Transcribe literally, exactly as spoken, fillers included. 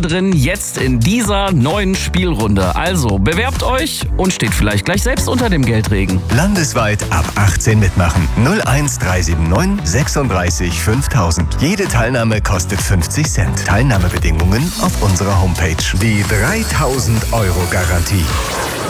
drin, jetzt in dieser neuen Spielrunde. Also bewerbt euch und steht vielleicht gleich selbst unter dem Geldregen. Landesweit ab achtzehn mitmachen. null eins drei sieben neun sechsunddreißig fünftausend. Jede Teilnahme kostet fünfzig Cent. Teilnahmebedingungen auf unserer Homepage. Die dreitausend Euro Garantie.